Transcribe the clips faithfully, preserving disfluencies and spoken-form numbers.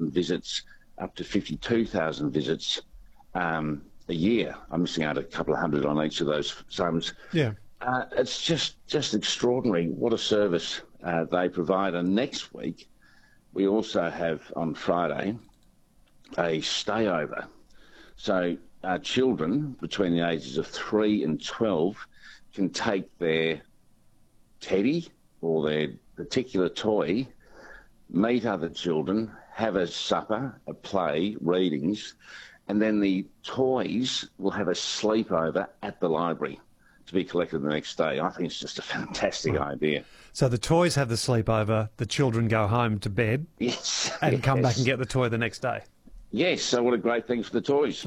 thousand visits, up to fifty-two thousand visits um, a year. I'm missing out a couple of hundred on each of those sums. Yeah. Uh, it's just, just extraordinary what a service uh, they provide. And next week, we also have on Friday a stayover. So uh, children between the ages of three and twelve can take their teddy or their particular toy, meet other children, have a supper, a play, readings, and then the toys will have a sleepover at the library to be collected the next day. I think it's just a fantastic right. idea. So the toys have the sleepover, the children go home to bed yes, and yes. come back and get the toy the next day. Yes, so what a great thing for the toys.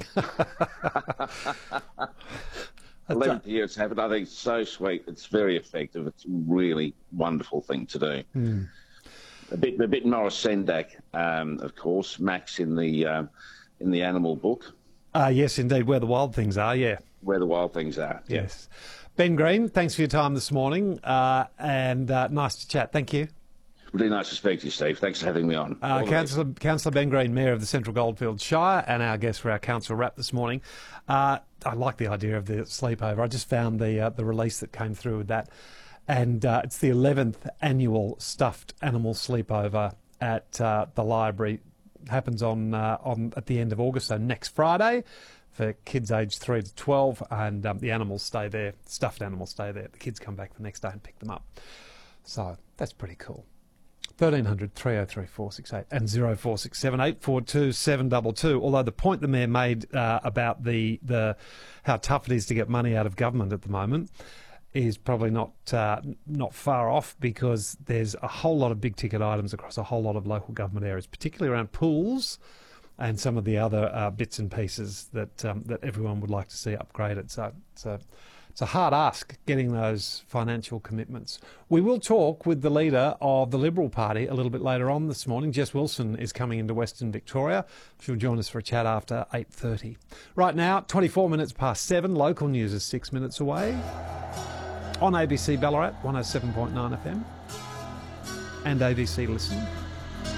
I love to hear it's happened. I think it's so sweet. It's very effective. It's a really wonderful thing to do. Mm. A bit, a bit Morris Sendak, um, of course. Max in the uh, in the animal book. Ah, uh, yes, indeed. Where the wild things are. Yeah. Where the wild things are. Yes. Ben Green, thanks for your time this morning, uh, and uh, nice to chat. Thank you. Really nice to speak to you, Steve. Thanks for having me on. Uh, Councillor, Councillor Ben Green, Mayor of the Central Goldfields Shire, and our guest for our council wrap this morning. Uh, I like the idea of the sleepover. I just found the uh, the release that came through with that, and uh, it's the eleventh annual stuffed animal sleepover at uh, the library. It happens on uh, on at the end of August, so next Friday, for kids aged three to twelve, and um, the animals stay there. Stuffed animals stay there. The kids come back the next day and pick them up. So that's pretty cool. thirteen hundred, three oh three, four six eight and zero four six seven, eight four two, seven two two. Although the point the Mayor made uh, about the, the how tough it is to get money out of government at the moment is probably not uh, not far off, because there's a whole lot of big ticket items across a whole lot of local government areas, particularly around pools and some of the other uh, bits and pieces that um, that everyone would like to see upgraded. So so. It's a hard ask getting those financial commitments. We will talk with the leader of the Liberal Party a little bit later on this morning. Jess Wilson is coming into Western Victoria. She'll join us for a chat after eight thirty. Right now, twenty-four minutes past seven. Local news is six minutes away. On A B C Ballarat, one oh seven point nine F M and A B C Listen.